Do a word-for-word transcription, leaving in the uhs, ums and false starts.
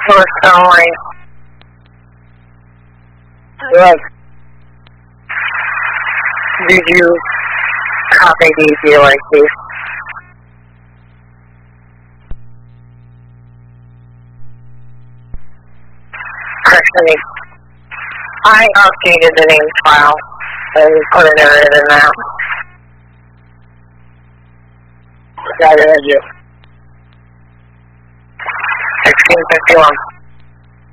source only. Yes. Did you copy these U I Cs? Actually, I updated the name file and put it in that. Got it, you. sixteen fifty-one.